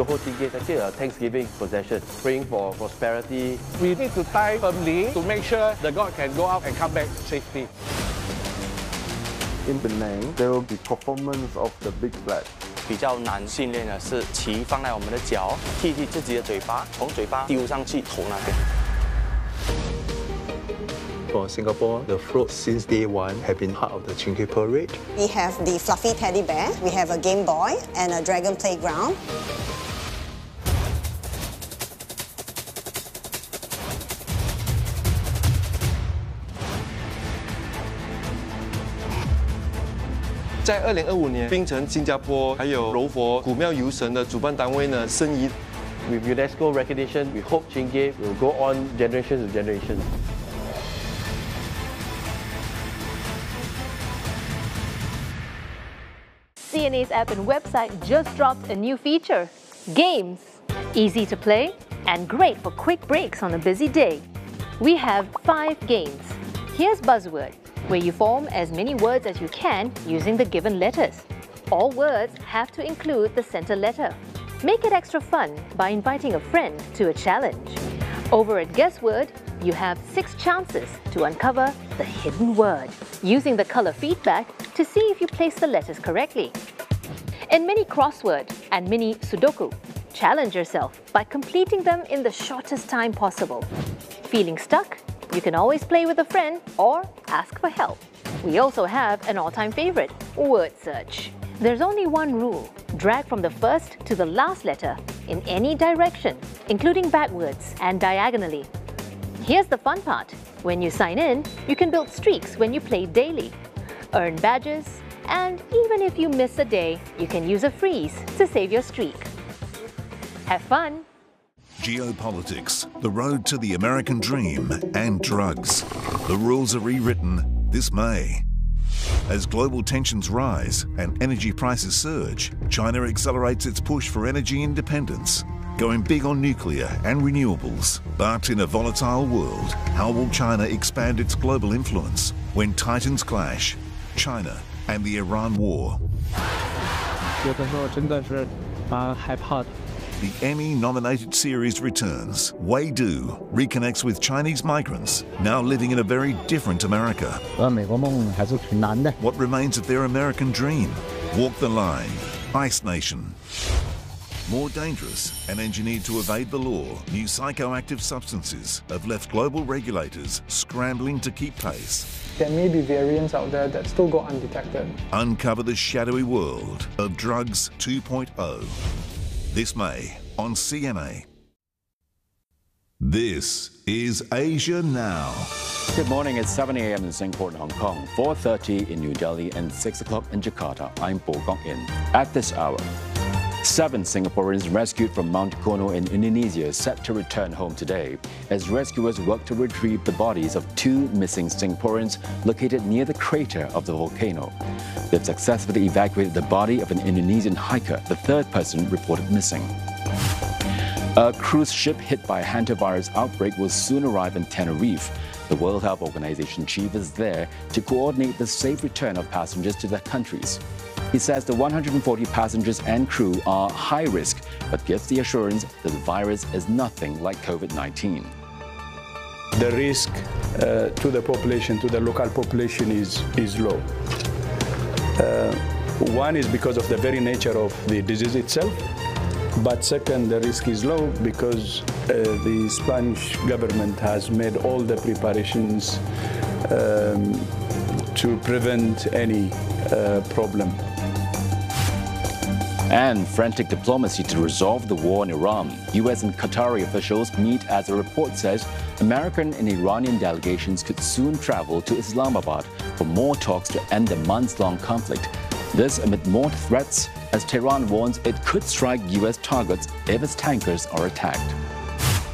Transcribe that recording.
Johor Chingay is actually a Thanksgiving procession, praying for prosperity. We need to tie firmly to make sure the god can go out and come back safely. In Penang, there will be performance of the big flag. 比较难训练的是旗放在我们的脚，替自己的嘴巴，从嘴巴丢上去头那边。 For Singapore, the floats since day one have been part of the Chingay Parade. We have the fluffy teddy bear, we have a Game Boy and a Dragon Playground. In 2025年，槟城、新加坡还有柔佛古庙游神的主办单位呢，申遗。 With UNESCO recognition, we hope Chingay will go on generation to generation. CNA's app and website just dropped a new feature, Games. Easy to play and great for quick breaks on a busy day. We have 5 games. Here's Buzzword, where you form as many words as you can using the given letters. All words have to include the center letter. Make it extra fun by inviting a friend to a challenge. Over at Guessword, you have 6 chances to uncover the hidden word, using the color feedback to see if you place the letters correctly. In Mini Crossword and Mini Sudoku, challenge yourself by completing them in the shortest time possible. Feeling stuck? You can always play with a friend or ask for help. We also have an all-time favorite, Word Search. There's only one rule: drag from the first to the last letter in any direction, including backwards and diagonally. Here's the fun part. When you sign in, you can build streaks when you play daily, earn badges, and even if you miss a day, you can use a freeze to save your streak. Have fun! Geopolitics, the road to the American dream, and drugs. The rules are rewritten this May. As global tensions rise and energy prices surge, China accelerates its push for energy independence, going big on nuclear and renewables. But in a volatile world, how will China expand its global influence when titans clash? China and the Iran war. 有的时候真的是蛮害怕的。 The Emmy-nominated series returns. Wei Du reconnects with Chinese migrants, now living in a very different America. 美国梦还是挺难的。 What remains of their American dream? Walk the line. Ice Nation. More dangerous and engineered to evade the law, new psychoactive substances have left global regulators scrambling to keep pace. There may be variants out there that still go undetected. Uncover the shadowy world of Drugs 2.0. This May on CNA. This is Asia Now. Good morning. It's 7 a.m. in Singapore and Hong Kong, 4:30 in New Delhi, and 6 o'clock in Jakarta. I'm Bo Gong In. At this hour, 7 Singaporeans rescued from Mount Kono in Indonesia set to return home today as rescuers work to retrieve the bodies of 2 missing Singaporeans located near the crater of the volcano. They've successfully evacuated the body of an Indonesian hiker, the 3rd person reported missing. A cruise ship hit by a hantavirus outbreak will soon arrive in Tenerife. The World Health Organization chief is there to coordinate the safe return of passengers to their countries. He says the 140 passengers and crew are high risk, but gives the assurance that the virus is nothing like COVID-19. The risk to the population, to the local population is low. One is because of the very nature of the disease itself, but second, the risk is low because the Spanish government has made all the preparations to prevent any problem. And frantic diplomacy to resolve the war in Iran. U.S. and Qatari officials meet as a report says American and Iranian delegations could soon travel to Islamabad for more talks to end the months-long conflict. This amid more threats as Tehran warns it could strike U.S. targets if its tankers are attacked.